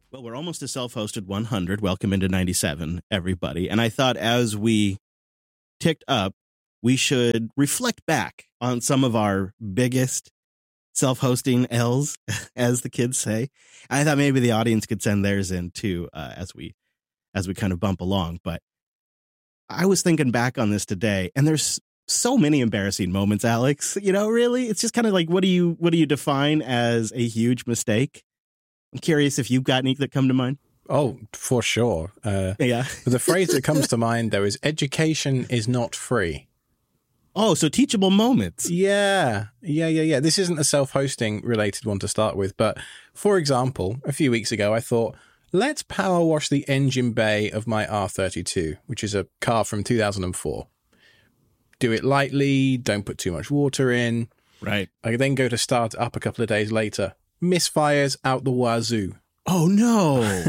Well, we're almost to self-hosted 100. Welcome into 97, everybody. And I thought as we ticked up, we should reflect back on some of our biggest self-hosting L's, as the kids say. I thought maybe the audience could send theirs in too, as we kind of bump along. But I was thinking back on this today, and there's so many embarrassing moments, Alex. You know, really, it's just kind of like, what do you define as a huge mistake? I'm curious if you've got any that come to mind. Oh, for sure. Yeah. The phrase that comes to mind, though, is education is not free. Oh, so teachable moments. Yeah. This isn't a self-hosting related one to start with, but for example, a few weeks ago, I thought, let's power wash the engine bay of my R32, which is a car from 2004. Do it lightly, don't put too much water in. Right. I then go to start it up a couple of days later. Misfires out the wazoo. Oh, no.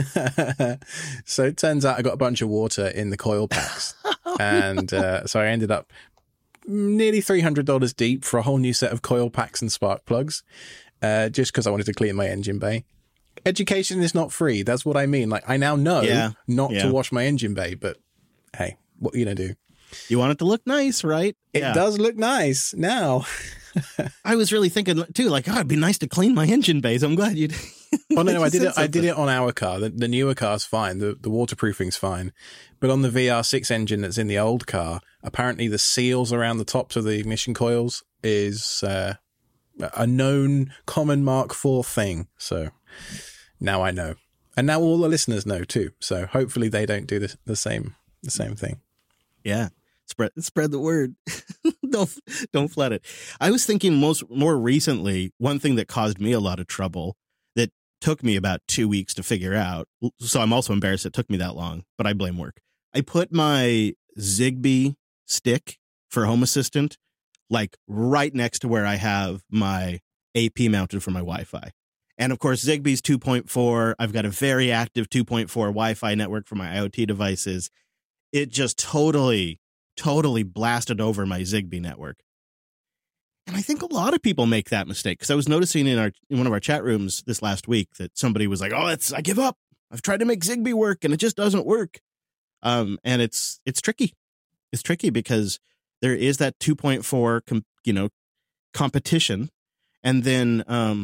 So it turns out I got a bunch of water in the coil packs. And so I ended up nearly $300 deep for a whole new set of coil packs and spark plugs, just because I wanted to clean my engine bay. Education is not free. That's what I mean. Like, I now know not to wash my engine bay, but hey, what are you going to do? You want it to look nice, right? It does look nice now. I was really thinking too, like, oh, it'd be nice to clean my engine bays. I'm glad you did. Oh no, I did it on our car. The newer car's fine. The waterproofing's fine. But on the VR6 engine that's in the old car, apparently the seals around the tops of the ignition coils is a known common Mark IV thing. So now I know. And now all the listeners know too. So hopefully they don't do the same thing. Yeah. Spread the word. Don't flood it. I was thinking more recently, one thing that caused me a lot of trouble that took me about 2 weeks to figure out. So I'm also embarrassed it took me that long, but I blame work. I put my Zigbee stick for Home Assistant like right next to where I have my AP mounted for my Wi-Fi. And of course, Zigbee's 2.4. I've got a very active 2.4 Wi-Fi network for my IoT devices. It just totally blasted over my Zigbee network. And I think a lot of people make that mistake, because I was noticing in one of our chat rooms this last week that somebody was like, I give up. I've tried to make Zigbee work and it just doesn't work. And it's tricky. It's tricky because there is that 2.4, competition. And then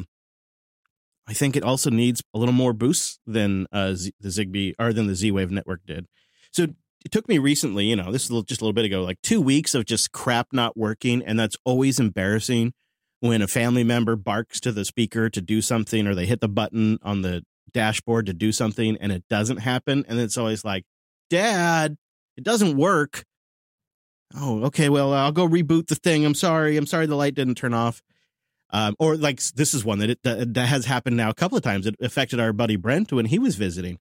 I think it also needs a little more boost than the Zigbee or than the Z-Wave network did. So it took me recently, this is just a little bit ago, like 2 weeks of just crap not working. And that's always embarrassing when a family member barks to the speaker to do something, or they hit the button on the dashboard to do something and it doesn't happen. And it's always like, Dad, it doesn't work. Oh, okay. Well, I'll go reboot the thing. I'm sorry the light didn't turn off. Or like, this is one that has happened now a couple of times. It affected our buddy Brent when he was visiting.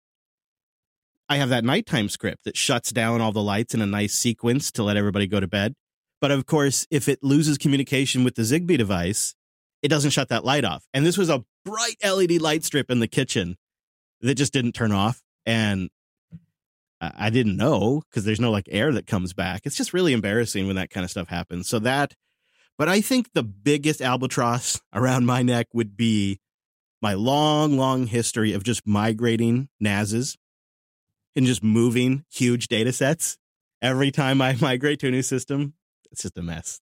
I have that nighttime script that shuts down all the lights in a nice sequence to let everybody go to bed. But of course, if it loses communication with the Zigbee device, it doesn't shut that light off. And this was a bright LED light strip in the kitchen that just didn't turn off. And I didn't know, because there's no like air that comes back. It's just really embarrassing when that kind of stuff happens. But I think the biggest albatross around my neck would be my long history of just migrating NASs and just moving huge data sets. Every time I migrate to a new system, it's just a mess.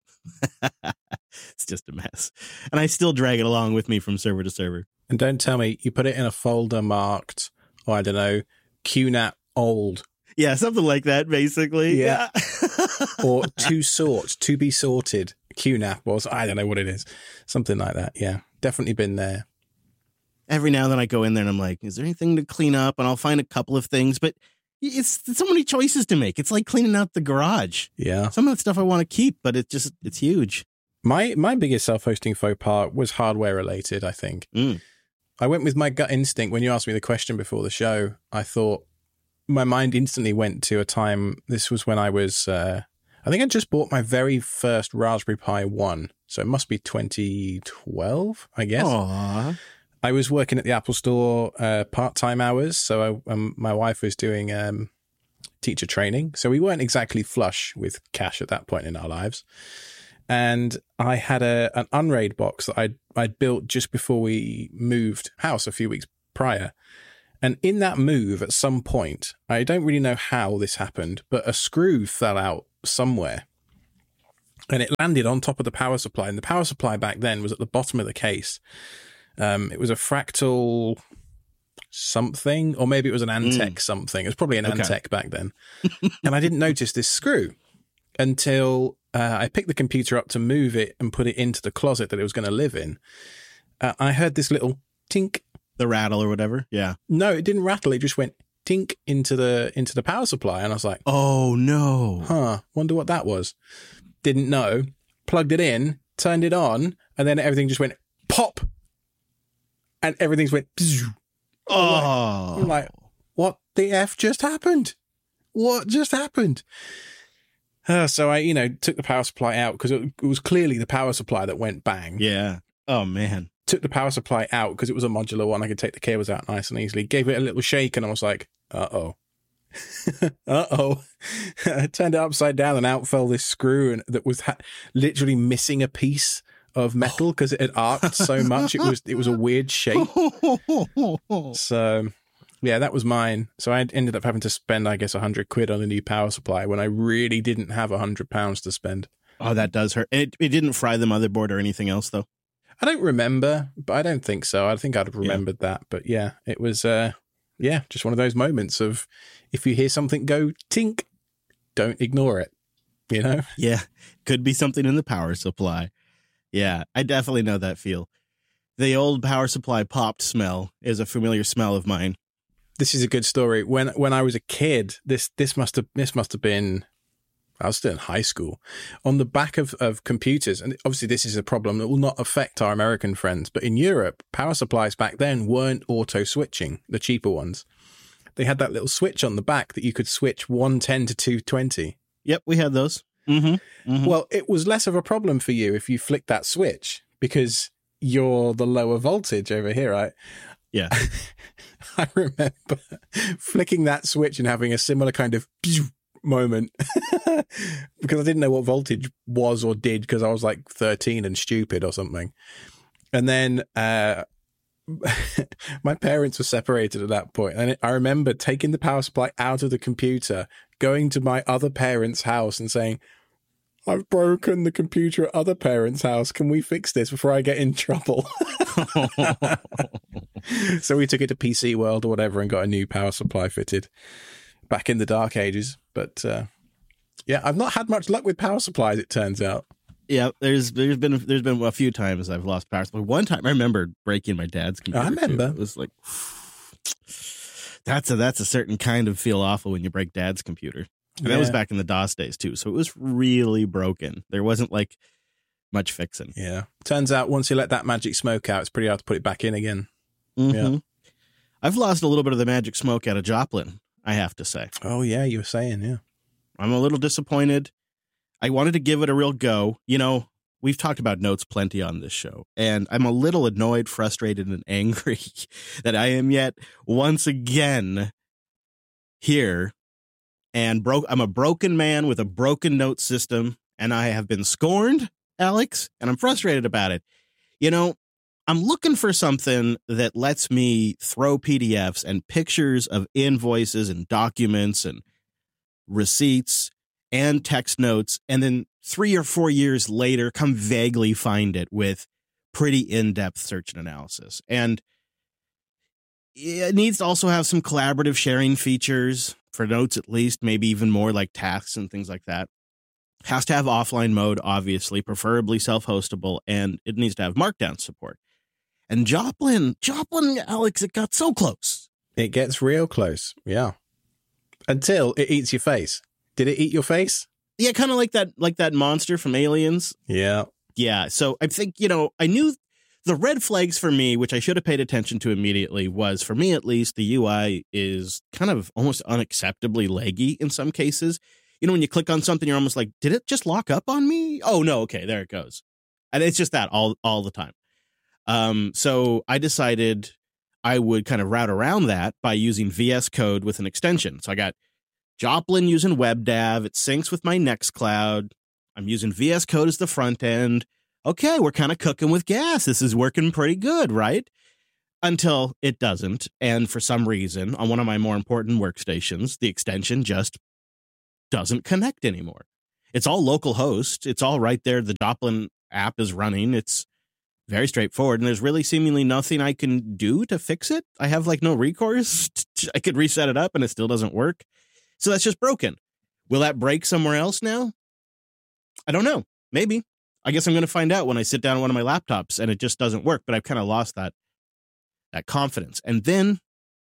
It's just a mess. And I still drag it along with me from server to server. And don't tell me you put it in a folder marked, I don't know, QNAP old. Yeah, something like that, basically. Yeah. Or to be sorted. QNAP was, I don't know what it is. Something like that. Yeah, definitely been there. Every now and then I go in there and I'm like, is there anything to clean up? And I'll find a couple of things, but it's so many choices to make. It's like cleaning out the garage. Yeah. Some of the stuff I want to keep, but it's huge. My biggest self-hosting faux pas was hardware related, I think. I went with my gut instinct. When you asked me the question before the show, I thought my mind instantly went to a time. This was when I was, I think I just bought my very first Raspberry Pi 1. So it must be 2012, I guess. Aww. I was working at the Apple Store part-time hours, so my wife was doing teacher training, so we weren't exactly flush with cash at that point in our lives. And I had an Unraid box that I'd built just before we moved house a few weeks prior, And in that move, at some point, I don't really know how this happened, but a screw fell out somewhere. And it landed on top of the power supply. And the power supply back then was at the bottom of the case. It was a Fractal something, or maybe it was an Antec something. It was probably an Antec back then. And I didn't notice this screw until I picked the computer up to move it and put it into the closet that it was going to live in. I heard this little tink. The rattle or whatever? Yeah. No, it didn't rattle. It just went tink into the power supply. And I was like, oh, no. Wonder what that was. Didn't know. Plugged it in, turned it on, and then everything just went pop. And everything went... Oh. I'm like, what the F just happened? What just happened? So I, took the power supply out because it was clearly the power supply that went bang. Yeah. Oh, man. Took the power supply out because it was a modular one. I could take the cables out nice and easily. Gave it a little shake and I was like, uh-oh. Uh-oh. I turned it upside down and out fell this screw and that was literally missing a piece of metal because it had arced so much. It was a weird shape. So, yeah, that was mine. So I ended up having to spend, I guess, £100 on a new power supply when I really didn't have £100 to spend. Oh, that does hurt. It didn't fry the motherboard or anything else, though? I don't remember, but I don't think so. I think I'd have remembered that. But yeah, it was, just one of those moments of if you hear something go tink, don't ignore it, Yeah, could be something in the power supply. Yeah, I definitely know that feel. The old power supply popped smell is a familiar smell of mine. This is a good story. When I was a kid, this must have been, I was still in high school, on the back of computers. And obviously this is a problem that will not affect our American friends. But in Europe, power supplies back then weren't auto switching, the cheaper ones. They had that little switch on the back that you could switch 110 to 220. Yep, we had those. Mm-hmm. Mm-hmm. Well, it was less of a problem for you if you flicked that switch because you're the lower voltage over here, right? Yeah. I remember flicking that switch and having a similar kind of moment because I didn't know what voltage was or did because I was like 13 and stupid or something. And then my parents were separated at that point. And I remember taking the power supply out of the computer, going to my other parents' house and saying, I've broken the computer at other parents' house. Can we fix this before I get in trouble? So we took it to PC World or whatever and got a new power supply fitted back in the dark ages. But I've not had much luck with power supplies, it turns out. Yeah, there's been a few times I've lost power supply. One time I remember breaking my dad's computer. I remember. Too. It was like that's a certain kind of feel awful when you break dad's computer. And that was back in the DOS days too, so it was really broken. There wasn't like much fixing. Yeah, turns out once you let that magic smoke out, it's pretty hard to put it back in again. Mm-hmm. Yeah, I've lost a little bit of the magic smoke out of Joplin, I have to say. Oh yeah, you were saying, yeah. I'm a little disappointed. I wanted to give it a real go. We've talked about notes plenty on this show, and I'm a little annoyed, frustrated, and angry that I am yet once again here. And I'm a broken man with a broken note system, and I have been scorned, Alex, and I'm frustrated about it. I'm looking for something that lets me throw PDFs and pictures of invoices and documents and receipts and text notes, and then 3 or 4 years later, come vaguely find it with pretty in-depth search and analysis. And it needs to also have some collaborative sharing features for notes, at least, maybe even more like tasks and things like that. Has to have offline mode, obviously, preferably self-hostable, and it needs to have Markdown support. And Joplin, Alex, it got so close. It gets real close, yeah. Until it eats your face. Did it eat your face? Yeah, kind of like that monster from Aliens. Yeah. Yeah, so I think, I knew the red flags for me, which I should have paid attention to immediately, was, for me at least, the UI is kind of almost unacceptably laggy in some cases. When you click on something, you're almost like, did it just lock up on me? Oh, no, okay, there it goes. And it's just that all the time. So I decided I would kind of route around that by using VS Code with an extension. So I got Joplin using WebDAV. It syncs with my Nextcloud. I'm using VS Code as the front end. Okay, we're kind of cooking with gas. This is working pretty good, right? until it doesn't. And for some reason, on one of my more important workstations, the extension just doesn't connect anymore. It's all local host. It's all right there. The Joplin app is running. It's very straightforward. And there's really seemingly nothing I can do to fix it. I have like no recourse. I could reset it up and it still doesn't work. So that's just broken. Will that break somewhere else now? I don't know. Maybe. I guess I'm going to find out when I sit down on one of my laptops and it just doesn't work. But I've kind of lost that confidence. And then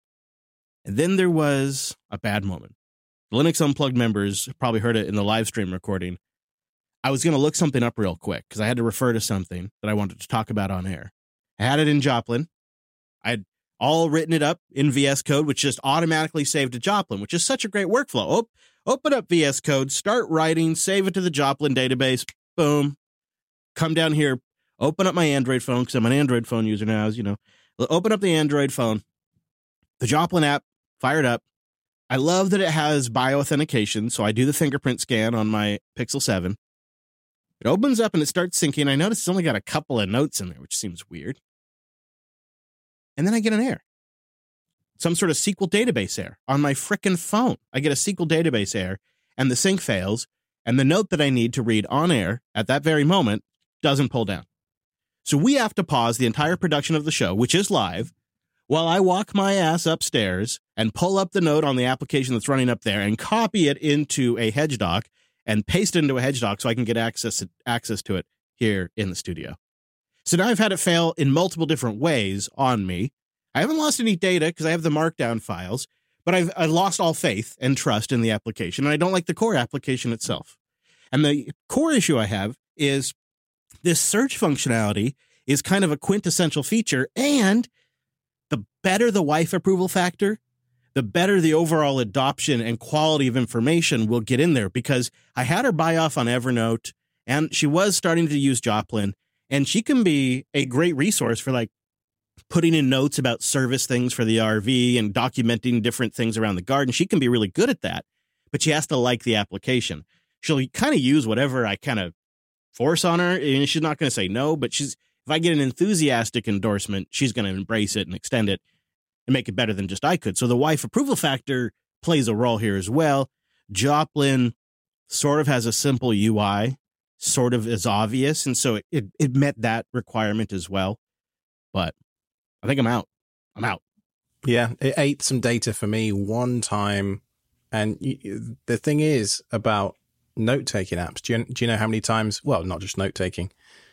there was a bad moment. The Linux Unplugged members probably heard it in the live stream recording. I was going to look something up real quick because I had to refer to something that I wanted to talk about on air. I had it in Joplin. I had all written it up in VS Code, which just automatically saved to Joplin, which is such a great workflow. Open up VS Code, start writing, save it to the Joplin database. Boom. Come down here, open up my Android phone because I'm an Android phone user now, as you know. Open up the Android phone, the Joplin app, fire it up. I love that it has bioauthentication, so I do the fingerprint scan on my Pixel 7. It opens up and it starts syncing. I notice it's only got a couple of notes in there, which seems weird. And then I get an error. Some sort of SQL database error on my frickin' phone. I get a SQL database error, and the sync fails, and the note that I need to read on air at that very moment doesn't pull down. So we have to pause the entire production of the show, which is live, while I walk my ass upstairs and pull up the note on the application that's running up there and copy it into a HedgeDoc and paste it into a HedgeDoc so I can get access to it here in the studio. So now I've had it fail in multiple different ways on me. I haven't lost any data because I have the markdown files, but I've lost all faith and trust in the application, and I don't like the core application itself. And the core issue I have is this search functionality is kind of a quintessential feature, and the better the wife approval factor, the better the overall adoption and quality of information will get in there, because I had her buy off on Evernote, and she was starting to use Joplin, and she can be a great resource for like putting in notes about service things for the RV and documenting different things around the garden. She can be really good at that, but she has to like the application. She'll kind of use whatever I kind of force on her, and she's not going to say no, but if I get an enthusiastic endorsement, she's going to embrace it and extend it and make it better than just I could. So the wife approval factor plays a role here as well. Joplin sort of has a simple UI, sort of is obvious, and so it met that requirement as well. But I think I'm out. Yeah, it ate some data for me one time. And the thing is about note-taking apps, do you know how many times, well, not just note-taking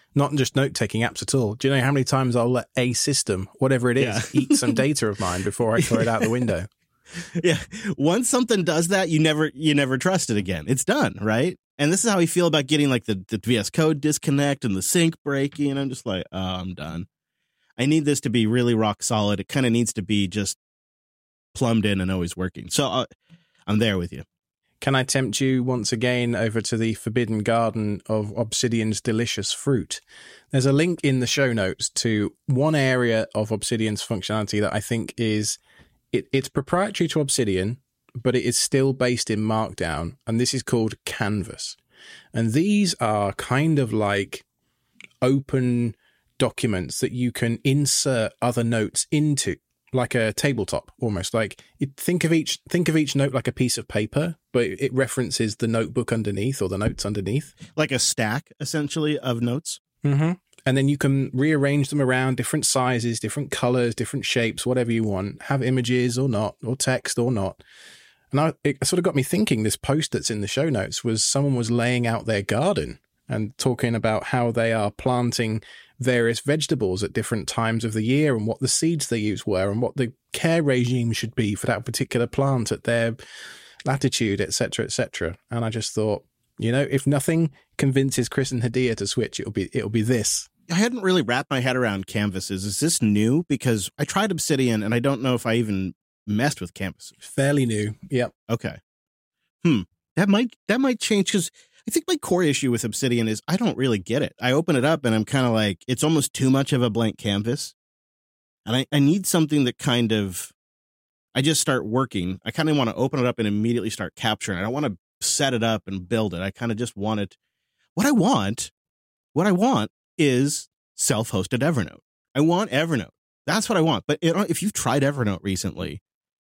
apps at all, do you know how many times I'll let a system, whatever it is, eat some data of mine before I throw it out the window? Yeah. Once something does that, you never trust it again. It's done, right? And this is how we feel about getting like the VS Code disconnect and the sync breaking. And I'm just like, oh, I'm done. I need this to be really rock solid. It kind of needs to be just plumbed in and always working. So I'm there with you. Can I tempt you once again over to the forbidden garden of Obsidian's delicious fruit? There's a link in the show notes to one area of Obsidian's functionality that I think is, it's proprietary to Obsidian, but it is still based in Markdown, and this is called Canvas. And these are kind of like open documents that you can insert other notes into, like a tabletop almost. Like think of each note like a piece of paper, but it references the notebook underneath or the notes underneath, like a stack essentially of notes. Mm-hmm. And then you can rearrange them around different sizes, different colors, different shapes, whatever you want. Have images or not, or text or not. And it sort of got me thinking. This post that's in the show notes was someone was laying out their garden and talking about how they are planting various vegetables at different times of the year and what the seeds they use were and what the care regime should be for that particular plant at their latitude, etc., etc. And I just thought, if nothing convinces Chris and Hadia to switch, it'll be this. I hadn't really wrapped my head around canvases. Is this new? Because I tried Obsidian and I don't know if I even messed with canvases. Fairly new. Yep. Okay. That might change, because I think my core issue with Obsidian is I don't really get it. I open it up and I'm kind of like, it's almost too much of a blank canvas. And I need something that kind of, I just start working. I kind of want to open it up and immediately start capturing. I don't want to set it up and build it. I kind of just want it. What I want is self-hosted Evernote. I want Evernote. That's what I want. But if you've tried Evernote recently,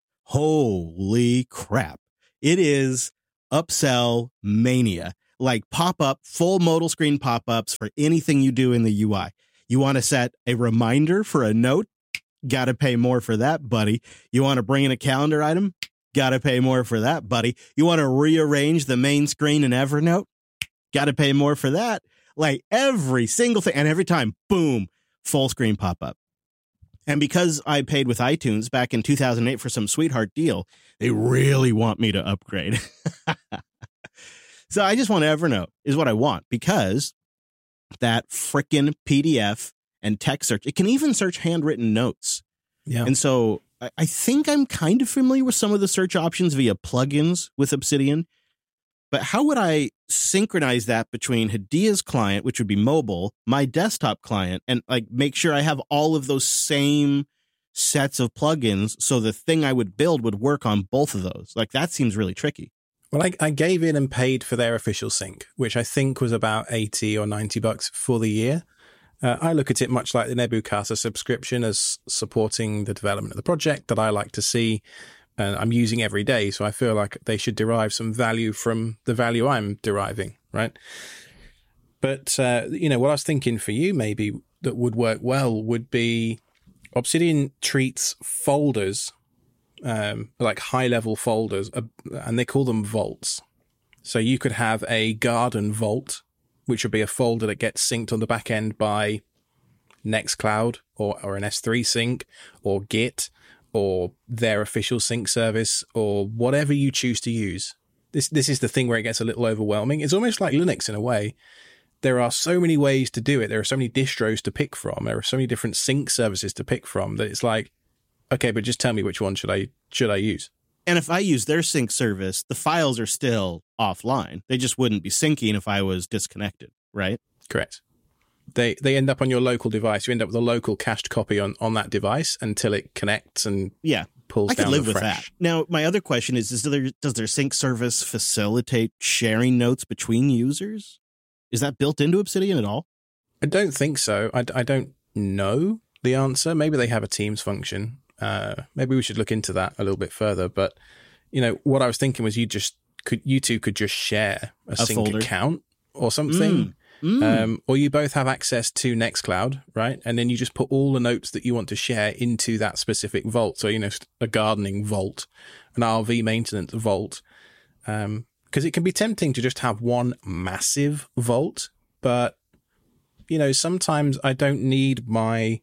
holy crap. It is upsell mania. Like pop-up, full modal screen pop-ups for anything you do in the UI. You want to set a reminder for a note? Got to pay more for that, buddy. You want to bring in a calendar item? Got to pay more for that, buddy. You want to rearrange the main screen in Evernote? Got to pay more for that. Like every single thing. And every time, boom, full screen pop-up. And because I paid with iTunes back in 2008 for some sweetheart deal, they really want me to upgrade. So I just want Evernote is what I want, because that frickin' PDF and text search, it can even search handwritten notes. Yeah. And so I think I'm kind of familiar with some of the search options via plugins with Obsidian. But how would I synchronize that between Hadia's client, which would be mobile, my desktop client, and like make sure I have all of those same sets of plugins so the thing I would build would work on both of those? Like, that seems really tricky. Well, I gave in and paid for their official sync, which I think was about $80 or $90 for the year. I look at it much like the Nebuchadnezzar subscription as supporting the development of the project that I like to see. And I'm using every day, so I feel like they should derive some value from the value I'm deriving, right? But, what I was thinking for you maybe that would work well would be Obsidian treats folders, like high-level folders, and they call them vaults. So you could have a garden vault, which would be a folder that gets synced on the back end by Nextcloud or an S3 sync or Git, or their official sync service, or whatever you choose to use. This is the thing where it gets a little overwhelming. It's almost like Linux in a way. There are so many ways to do it. There are so many distros to pick from. There are so many different sync services to pick from that it's like, okay, but just tell me which one should I use. And if I use their sync service, the files are still offline. They just wouldn't be syncing if I was disconnected, right? Correct. They end up on your local device. You end up with a local cached copy on that device until it connects and pulls down the fresh. I could live with that. Now, my other question is does their sync service facilitate sharing notes between users? Is that built into Obsidian at all? I don't think so. I don't know the answer. Maybe they have a Teams function. Maybe we should look into that a little bit further. But, what I was thinking was you two could just share a sync folder account or something. Or you both have access to Nextcloud, right? And then you just put all the notes that you want to share into that specific vault. So, a gardening vault, an RV maintenance vault. Because it can be tempting to just have one massive vault. But, sometimes I don't need my,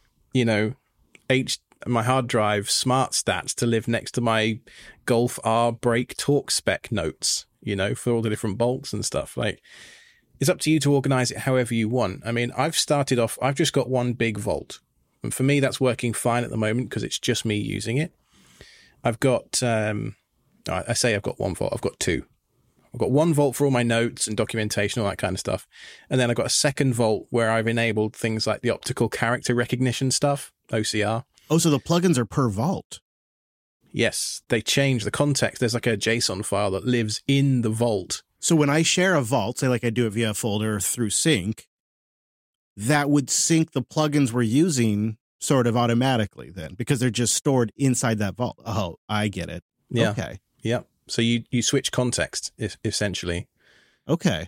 my hard drive smart stats to live next to my Golf R brake torque spec notes, for all the different bolts and stuff. Like, it's up to you to organize it however you want. I mean, I've just got one big vault. And for me, that's working fine at the moment because it's just me using it. I've got, I say I've got one vault. I've got two. I've got one vault for all my notes and documentation, all that kind of stuff. And then I've got a second vault where I've enabled things like the optical character recognition stuff, OCR. Oh, so the plugins are per vault. Yes, they change the context. There's like a JSON file that lives in the vault. So when I share a vault, say like I do it via a folder through sync, that would sync the plugins we're using sort of automatically then, because they're just stored inside that vault. Oh, I get it. Yeah. Okay. Yeah. So you switch context, essentially. Okay.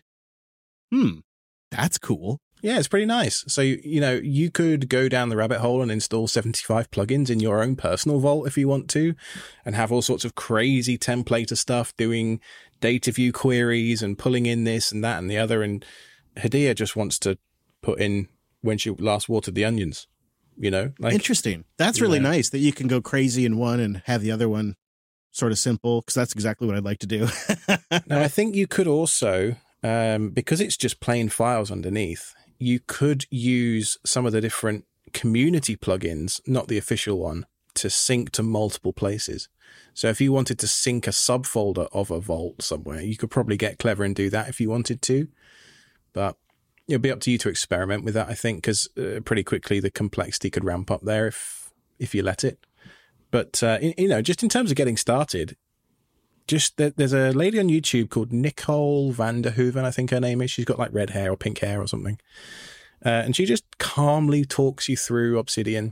That's cool. Yeah, it's pretty nice. So, you could go down the rabbit hole and install 75 plugins in your own personal vault if you want to, and have all sorts of crazy templater stuff, doing data view queries and pulling in this and that and the other. And Hadia just wants to put in when she last watered the onions, Interesting. That's really nice that you can go crazy in one and have the other one sort of simple, because that's exactly what I'd like to do. Now, I think you could also, because it's just plain files underneath, you could use some of the different community plugins, not the official one, to sync to multiple places. So if you wanted to sync a subfolder of a vault somewhere, you could probably get clever and do that if you wanted to. But it'll be up to you to experiment with that, I think, because pretty quickly the complexity could ramp up there if you let it. But, just in terms of getting started, there's a lady on YouTube called Nicole Vanderhoeven, I think her name is. She's got like red hair or pink hair or something. And she just calmly talks you through Obsidian.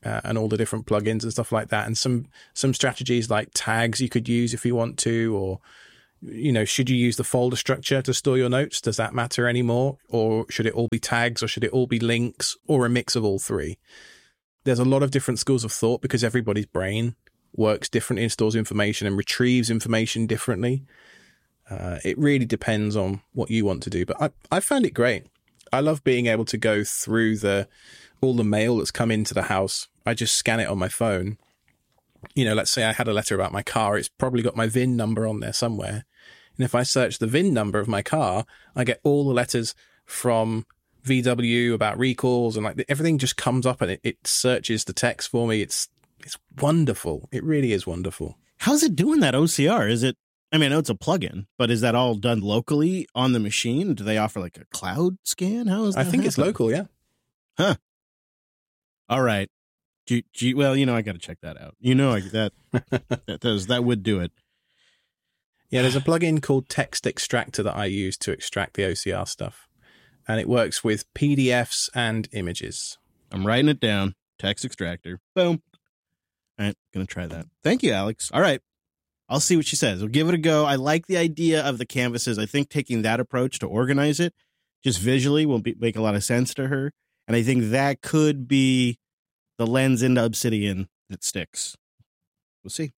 and all the different plugins and stuff like that. And some strategies like tags you could use if you want to, or, should you use the folder structure to store your notes? Does that matter anymore? Or should it all be tags, or should it all be links, or a mix of all three? There's a lot of different schools of thought because everybody's brain works differently and stores information and retrieves information differently. It really depends on what you want to do. But I found it great. I love being able to go through all the mail that's come into the house. I just scan it on my phone. Let's say I had a letter about my car. It's probably got my VIN number on there somewhere. And if I search the VIN number of my car, I get all the letters from VW about recalls, and everything just comes up and it searches the text for me. It's wonderful. It really is wonderful. How's it doing that OCR? Is it, I know it's a plugin, but is that all done locally on the machine? Do they offer like a cloud scan? How is that? I think it's local, yeah. Huh. All right. Well, I got to check that out. That would do it. Yeah, there's a plugin called Text Extractor that I use to extract the OCR stuff. And it works with PDFs and images. I'm writing it down. Text Extractor. Boom. All right, going to try that. Thank you, Alex. All right. I'll see what she says. We'll give it a go. I like the idea of the canvases. I think taking that approach to organize it just visually will make a lot of sense to her. And I think that could be the lens into Obsidian that sticks. We'll see.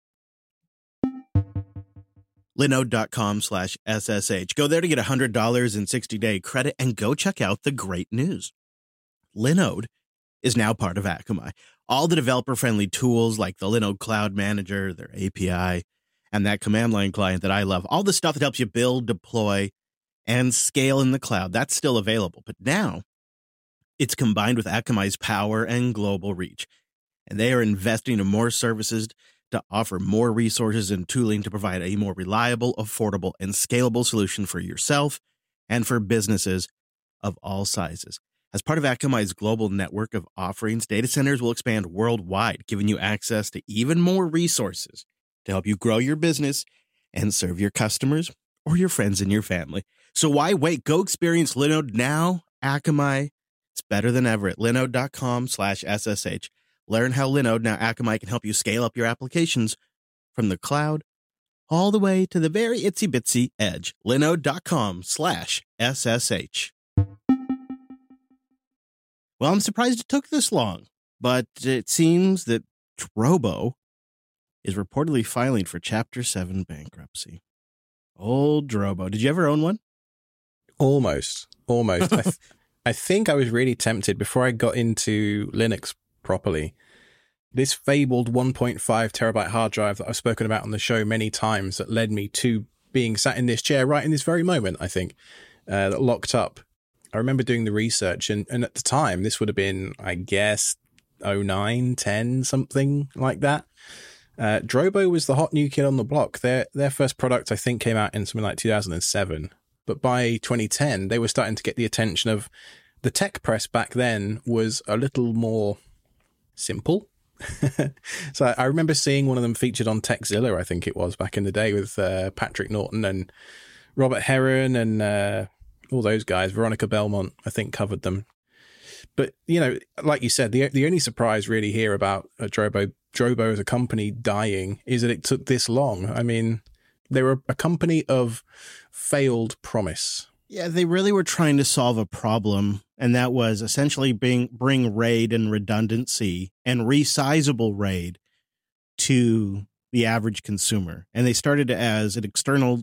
Linode.com/SSH. Go there to get $100 in 60-day credit and go check out the great news. Linode is now part of Akamai. All the developer-friendly tools like the Linode Cloud Manager, their API, and that command line client that I love, all the stuff that helps you build, deploy, and scale in the cloud, that's still available. But now it's combined with Akamai's power and global reach. And they are investing in more services to offer more resources and tooling to provide a more reliable, affordable, and scalable solution for yourself and for businesses of all sizes. As part of Akamai's global network of offerings, data centers will expand worldwide, giving you access to even more resources to help you grow your business and serve your customers or your friends and your family. So why wait? Go experience Linode now. Akamai, it's better than ever at linode.com/SSH. Learn how Linode, now Akamai, can help you scale up your applications from the cloud all the way to the very itsy-bitsy edge. Linode.com/SSH. Well, I'm surprised it took this long, but it seems that Drobo is reportedly filing for Chapter 7 bankruptcy. Old Drobo. Did you ever own one? Almost. I think I was really tempted before I got into Linux properly. This fabled 1.5 terabyte hard drive that I've spoken about on the show many times that led me to being sat in this chair right in this very moment, I think, that locked up. I remember doing the research, and at the time, this would have been, I guess, 09, 10, something like that. Drobo was the hot new kid on the block. Their first product, I think, came out in something like 2007. But by 2010, they were starting to get the attention of the tech press back then was a little more simple. So I remember seeing one of them featured on Techzilla, I think it was, back in the day with Patrick Norton and Robert Heron and all those guys. Veronica Belmont, I think, covered them. But, like you said, the only surprise really here about Drobo as a company dying is that it took this long. I mean, they were a company of failed promise. Yeah, they really were trying to solve a problem, and that was essentially bring RAID and redundancy and resizable RAID to the average consumer. And they started as an external,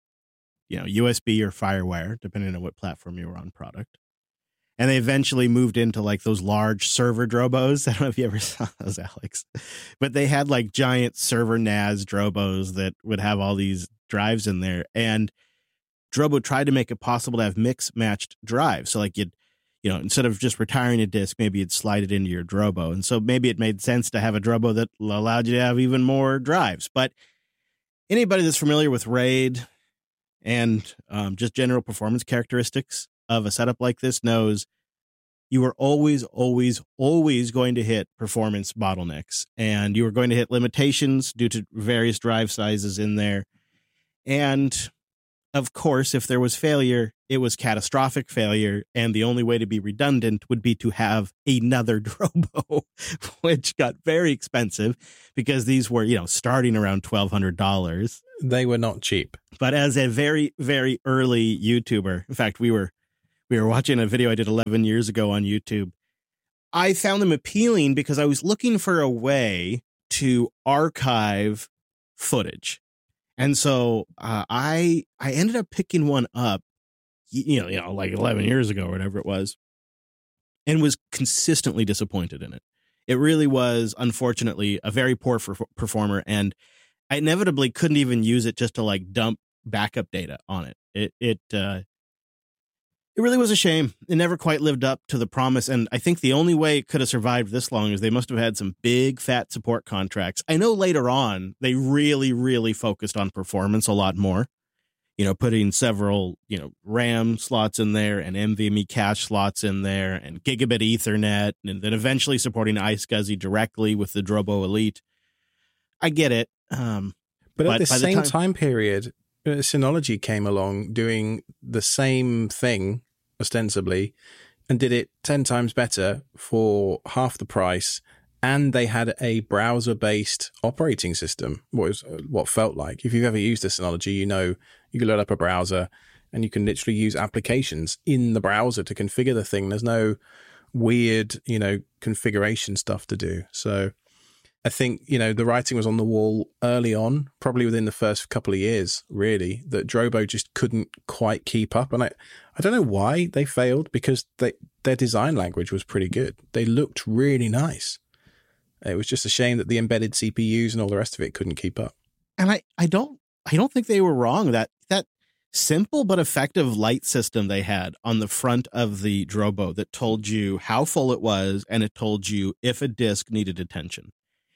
USB or FireWire, depending on what platform you were on product. And they eventually moved into like those large server Drobos. I don't know if you ever saw those, Alex, but they had like giant server NAS Drobos that would have all these drives in there. And Drobo tried to make it possible to have mix-matched drives. So like you'd, instead of just retiring a disk, maybe you'd slide it into your Drobo. And so maybe it made sense to have a Drobo that allowed you to have even more drives. But anybody that's familiar with RAID and just general performance characteristics of a setup like this knows you are always, always, always going to hit performance bottlenecks, and you are going to hit limitations due to various drive sizes in there. And of course, if there was failure, it was catastrophic failure. And the only way to be redundant would be to have another Drobo, which got very expensive because these were, starting around $1,200. They were not cheap. But as a very, very early YouTuber, in fact, we were watching a video I did 11 years ago on YouTube. I found them appealing because I was looking for a way to archive footage. And so I ended up picking one up, like 11 years ago or whatever it was, and was consistently disappointed in it. It really was, unfortunately, a very poor performer, and I inevitably couldn't even use it just to like dump backup data on it. It really was a shame. It never quite lived up to the promise. And I think the only way it could have survived this long is they must have had some big fat support contracts. I know later on they really, really focused on performance a lot more, putting several, RAM slots in there and NVMe cache slots in there and gigabit Ethernet, and then eventually supporting iSCSI directly with the Drobo Elite. I get it. But at the same time period, Synology came along doing the same thing, ostensibly, and did it 10 times better for half the price. And they had a browser-based operating system, what felt like. If you've ever used a Synology, you can load up a browser and you can literally use applications in the browser to configure the thing. There's no weird, configuration stuff to do. So I think, the writing was on the wall early on, probably within the first couple of years, really, that Drobo just couldn't quite keep up. And I don't know why they failed, because their design language was pretty good. They looked really nice. It was just a shame that the embedded CPUs and all the rest of it couldn't keep up. And I don't think they were wrong. That simple but effective light system they had on the front of the Drobo that told you how full it was, and it told you if a disk needed attention.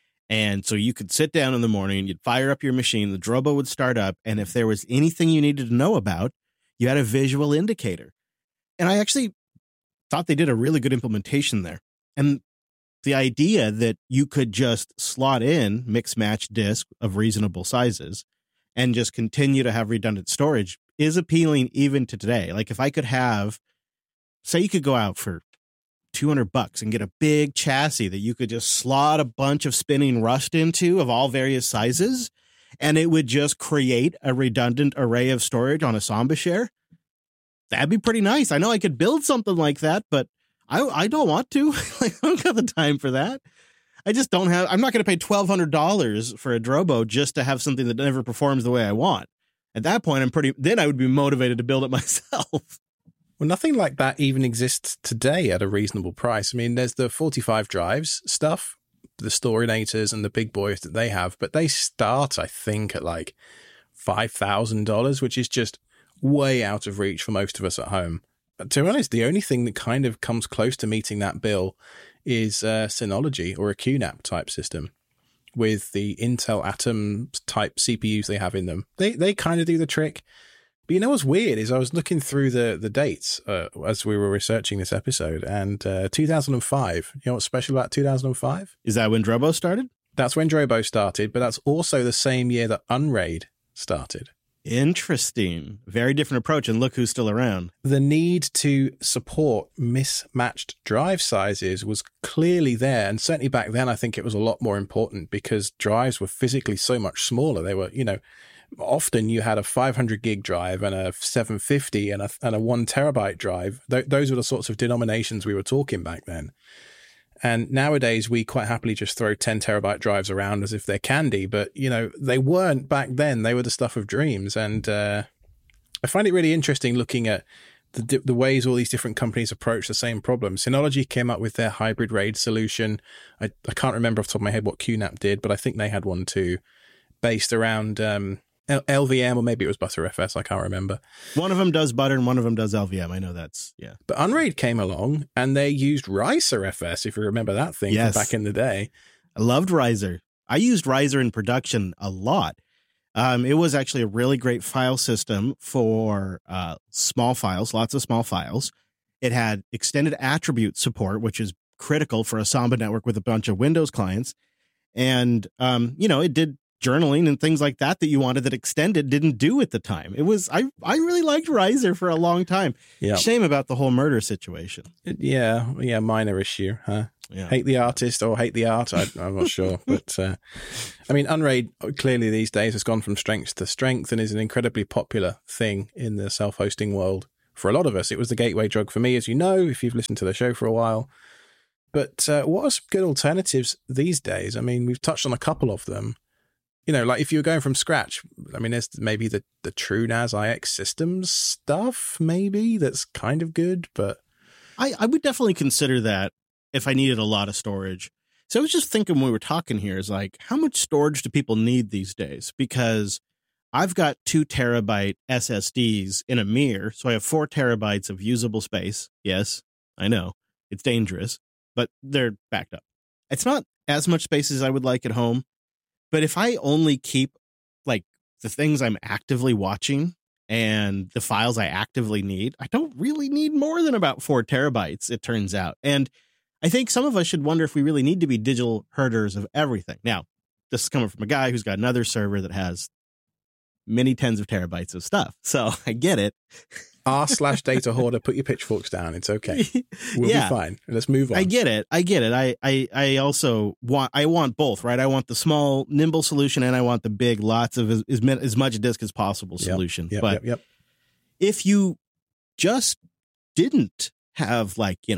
And so you could sit down in the morning, you'd fire up your machine, the Drobo would start up, and if there was anything you needed to know about, you had a visual indicator. And I actually thought they did a really good implementation there. And the idea that you could just slot in mix-match disk of reasonable sizes and just continue to have redundant storage is appealing even to today. Like if I could have, say you could go out for $200 and get a big chassis that you could just slot a bunch of spinning Rust into of all various sizes, and it would just create a redundant array of storage on a Samba share. That'd be pretty nice. I know I could build something like that, but I don't want to. Like, I don't got the time for that. I just don't have. I'm not going to pay $1,200 for a Drobo just to have something that never performs the way I want. At that point, then I would be motivated to build it myself. Well, nothing like that even exists today at a reasonable price. I mean, there's the 45 drives stuff, the Storinators and the big boys that they have, but they start, I think, at like $5,000, which is just way out of reach for most of us at home. But to be honest, the only thing that kind of comes close to meeting that bill is Synology or a QNAP type system with the Intel Atom type CPUs they have in them. They kind of do the trick. But what's weird is I was looking through the dates as we were researching this episode, and 2005, you know what's special about 2005? Is that when Drobo started? That's when Drobo started, but that's also the same year that Unraid started. Interesting. Very different approach, and look who's still around. The need to support mismatched drive sizes was clearly there, and certainly back then I think it was a lot more important because drives were physically so much smaller. They were, often you had a 500 gig drive and a 750 and a 1 terabyte drive. Those were the sorts of denominations we were talking back then. And nowadays we quite happily just throw 10 terabyte drives around as if they're candy, but they weren't back then. They were the stuff of dreams. And I find it really interesting looking at the ways all these different companies approach the same problem. Synology came up with their hybrid RAID solution. I can't remember off the top of my head what QNAP did, but I think they had one too, based around LVM, or maybe it was ButterFS. I can't remember. One of them does Butter and one of them does LVM. I know that's, yeah. But Unraid came along and they used RiserFS, if you remember that thing from back in the day. I loved Riser. I used Riser in production a lot. It was actually a really great file system for small files, lots of small files. It had extended attribute support, which is critical for a Samba network with a bunch of Windows clients. And, it did journaling and things like that you wanted that Extended didn't do at the time. It was, I really liked Riser for a long time. Yeah. Shame about the whole murder situation. Yeah, minor issue, huh? Yeah. Hate the artist or hate the art, I'm not sure. But, I mean, Unraid clearly these days has gone from strength to strength and is an incredibly popular thing in the self-hosting world. For a lot of us, it was the gateway drug for me, as you know, if you've listened to the show for a while. But what are some good alternatives these days? I mean, we've touched on a couple of them. You know, like if you were going from scratch, I mean, there's maybe the TrueNAS IX systems stuff, maybe, that's kind of good, but... I would definitely consider that if I needed a lot of storage. So I was just thinking when we were talking here is like, how much storage do people need these days? Because I've got 2 terabyte SSDs in a mirror, so I have 4 terabytes of usable space. Yes, I know, it's dangerous, but they're backed up. It's not as much space as I would like at home, but if I only keep like the things I'm actively watching and the files I actively need, I don't really need more than about 4 terabytes, it turns out. And I think some of us should wonder if we really need to be digital herders of everything. Now, this is coming from a guy who's got another server that has many tens of terabytes of stuff. So I get it. r/data hoarder, put your pitchforks down. It's okay. We'll be fine. Let's move on. I get it. I also want both, right? I want the small, nimble solution, and I want the big, lots of as much disk as possible solution. Yep. If you just didn't have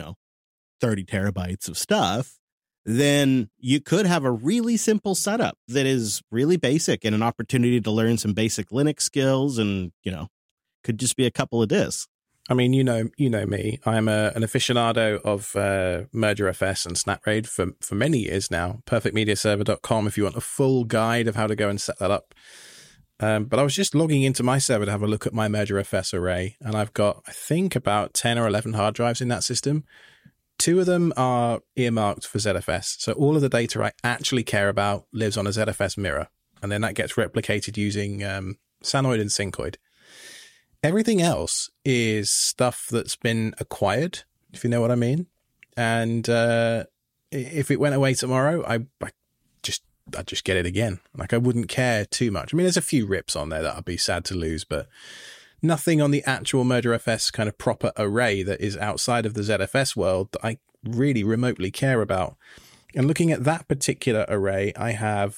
30 terabytes of stuff, then you could have a really simple setup that is really basic and an opportunity to learn some basic Linux skills and, could just be a couple of disks. I mean, you know me. I'm an aficionado of MergerFS and SnapRaid for many years now. Perfectmediaserver.com if you want a full guide of how to go and set that up. But I was just logging into my server to have a look at my MergerFS array, and I've got, I think, about 10 or 11 hard drives in that system. 2 of them are earmarked for ZFS. So all of the data I actually care about lives on a ZFS mirror, and then that gets replicated using Sanoid and Syncoid. Everything else is stuff that's been acquired, if you know what I mean. And if it went away tomorrow, I'd just get it again. Like, I wouldn't care too much. I mean, there's a few rips on there that I'd be sad to lose, but nothing on the actual MergerFS kind of proper array that is outside of the ZFS world that I really remotely care about. And looking at that particular array, I have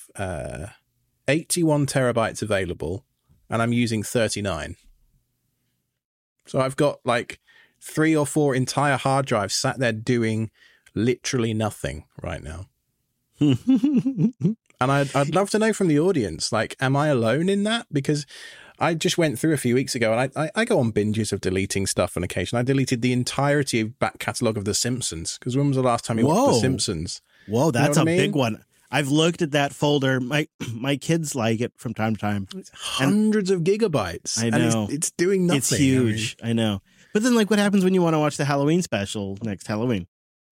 81 terabytes available, and I'm using 39. So I've got 3 or 4 entire hard drives sat there doing literally nothing right now. And I'd love to know from the audience, am I alone in that? Because I just went through a few weeks ago, and I go on binges of deleting stuff on occasion. I deleted the entirety of back catalogue of The Simpsons, because when was the last time you watched The Simpsons? Whoa, that's big one. I've looked at that folder. My kids like it from time to time. It's hundreds of gigabytes. I know. And it's doing nothing. It's huge. I know. But then, what happens when you want to watch the Halloween special next Halloween?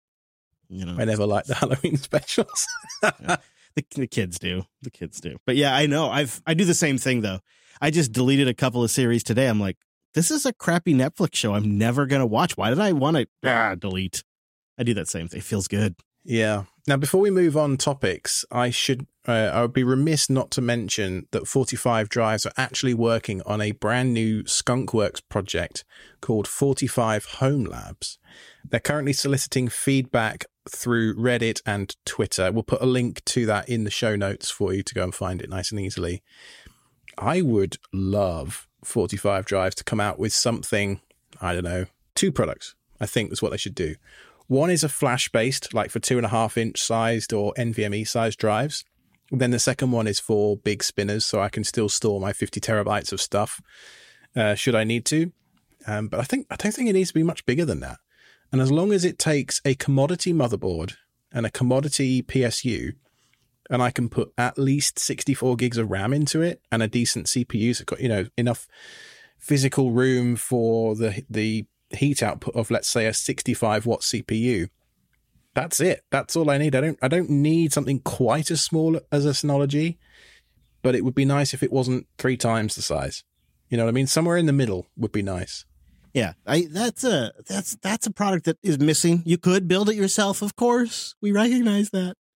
I never liked the Halloween specials. Yeah. The kids do. The kids do. But yeah, I know. I do the same thing, though. I just deleted a couple of series today. I'm like, this is a crappy Netflix show I'm never going to watch. Why did I want to delete? I do that same thing. It feels good. Yeah. Now, before we move on topics, I would be remiss not to mention that 45 Drives are actually working on a brand new Skunkworks project called 45 Home Labs. They're currently soliciting feedback through Reddit and Twitter. We'll put a link to that in the show notes for you to go and find it nice and easily. I would love 45 Drives to come out with something, I don't know, 2 products, I think is what they should do. One is a flash-based, for 2.5-inch sized or NVMe sized drives. Then the second one is for big spinners, so I can still store my 50 terabytes of stuff, should I need to. But I don't think it needs to be much bigger than that. And as long as it takes a commodity motherboard and a commodity PSU, and I can put at least 64 gigs of RAM into it and a decent CPU, so got, enough physical room for the heat output of, let's say, a 65 watt CPU. That's it. That's all I need. I don't need something quite as small as a Synology, but it would be nice if it wasn't 3 times the size. You know what I mean? Somewhere in the middle would be nice. Yeah, that's a product that is missing. You could build it yourself, of course. We recognize that.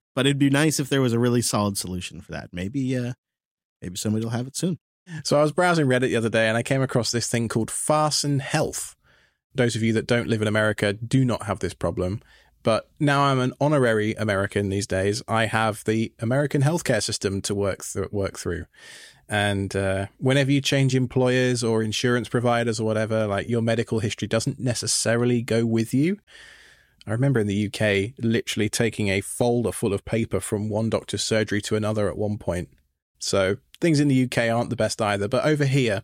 But it'd be nice if there was a really solid solution for that. Maybe somebody will have it soon. So I was browsing Reddit the other day and I came across this thing called Farson Health. Those of you that don't live in America do not have this problem. But now I'm an honorary American these days. I have the American healthcare system to work through. And whenever you change employers or insurance providers or whatever, like your medical history doesn't necessarily go with you. I remember in the UK literally taking a folder full of paper from one doctor's surgery to another at one point. So things in the UK aren't the best either. But over here,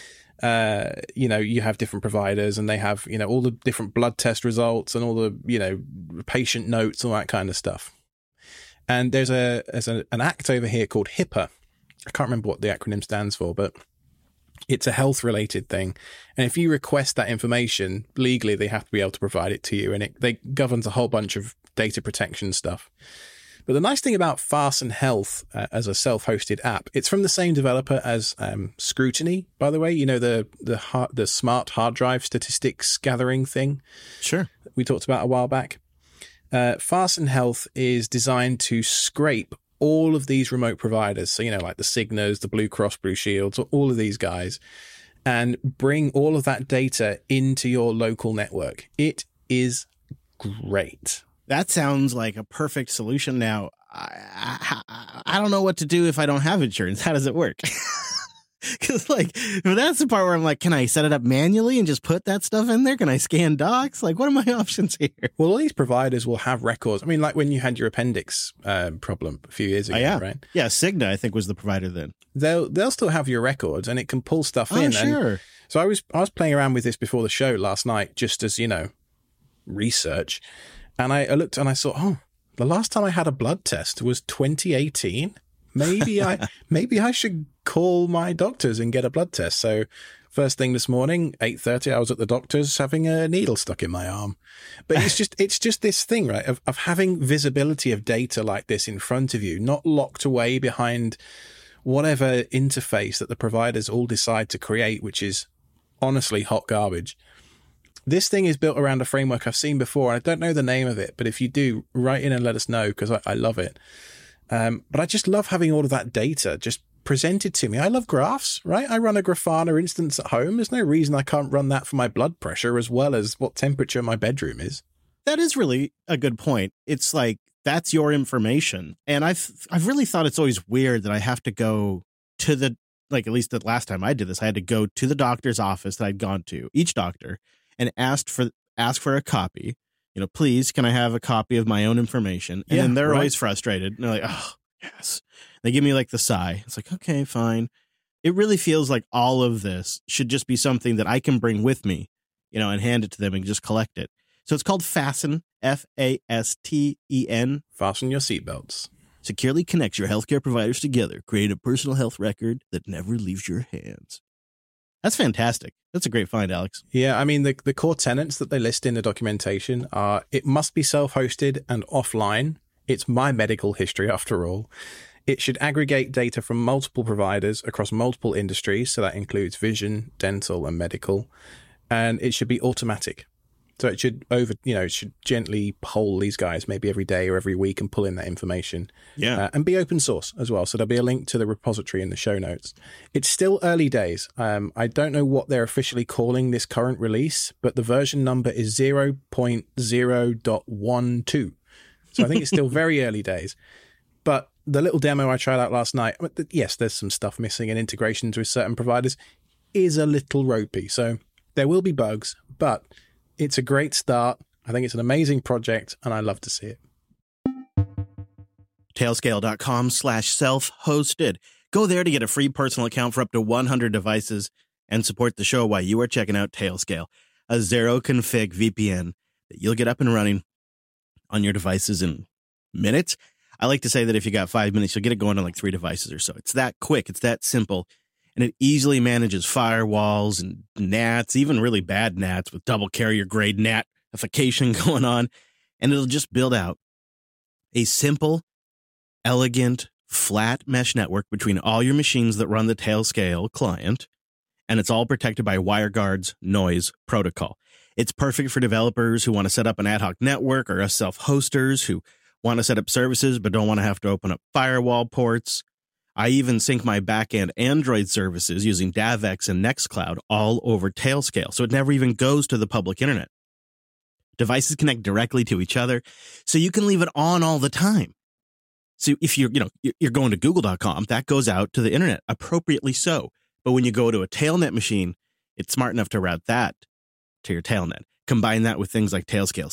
you have different providers and they have, all the different blood test results and all the, patient notes, all that kind of stuff. And there's an act over here called HIPAA. I can't remember what the acronym stands for, but it's a health related thing. And if you request that information legally, they have to be able to provide it to you. And it governs a whole bunch of data protection stuff. But the nice thing about Farson Health as a self-hosted app, it's from the same developer as Scrutiny, by the way. The smart hard drive statistics gathering thing. Sure. We talked about a while back. Farson Health is designed to scrape all of these remote providers. So, like the Cignas, the Blue Cross Blue Shields, all of these guys, and bring all of that data into your local network. It is great. That sounds like a perfect solution. Now, I don't know what to do if I don't have insurance. How does it work? Because that's the part where I'm like, can I set it up manually and just put that stuff in there? Can I scan docs? What are my options here? Well, all these providers will have records. I mean, like when you had your appendix problem a few years ago, right? Yeah, Cigna, I think, was the provider then. They'll still have your records and it can pull stuff in. Sure. And so I was playing around with this before the show last night, just as, research. And I looked and I saw, the last time I had a blood test was 2018. Maybe I should call my doctors and get a blood test. So first thing this morning, 8:30, I was at the doctor's having a needle stuck in my arm. But it's just this thing, right, of having visibility of data like this in front of you, not locked away behind whatever interface that the providers all decide to create, which is honestly hot garbage. This thing is built around a framework I've seen before. And I don't know the name of it, but if you do, write in and let us know because I love it. But I just love having all of that data just presented to me. I love graphs, right? I run a Grafana instance at home. There's no reason I can't run that for my blood pressure as well as what temperature my bedroom is. That is really a good point. It's like, that's your information. And I've really thought it's always weird that I have to go to at least the last time I did this, I had to go to the doctor's office that I'd gone to, each doctor, and ask for a copy. Please, can I have a copy of my own information? And then they're always frustrated. And they're like, oh, yes. They give me the sigh. It's like, okay, fine. It really feels like all of this should just be something that I can bring with me, and hand it to them and just collect it. So it's called Fasten, Fasten. Fasten your seatbelts. Securely connects your healthcare providers together, creating a personal health record that never leaves your hands. That's fantastic. That's a great find, Alex. Yeah, I mean, the core tenets that they list in the documentation are it must be self-hosted and offline. It's my medical history, after all. It should aggregate data from multiple providers across multiple industries, so that includes vision, dental, and medical. And it should be automatic. So it should it should gently poll these guys maybe every day or every week and pull in that information. Yeah. And be open source as well. So there'll be a link to the repository in the show notes. It's still early days. I don't know what they're officially calling this current release, but the version number is 0.0.12. So I think it's still very early days. But the little demo I tried out last night, yes, there's some stuff missing and integrations with certain providers is a little ropey. So there will be bugs, but it's a great start. I think it's an amazing project, and I love to see it. Tailscale.com/self-hosted. Go there to get a free personal account for up to 100 devices and support the show while you are checking out Tailscale, a zero-config VPN that you'll get up and running on your devices in minutes. I like to say that if you got 5 minutes, you'll get it going on 3 devices or so. It's that quick. It's that simple. And it easily manages firewalls and NATs, even really bad NATs with double carrier grade NATification going on. And it'll just build out a simple, elegant, flat mesh network between all your machines that run the Tailscale client. And it's all protected by WireGuard's noise protocol. It's perfect for developers who want to set up an ad hoc network or us self-hosters who Want to set up services, but don't want to have to open up firewall ports. I even sync my backend Android services using DavX and Nextcloud all over Tailscale, so it never even goes to the public internet. Devices connect directly to each other, so you can leave it on all the time. So if you're going to google.com, that goes out to the internet, appropriately so. But when you go to a Tailnet machine, it's smart enough to route that to your Tailnet. Combine that with things like Tailscale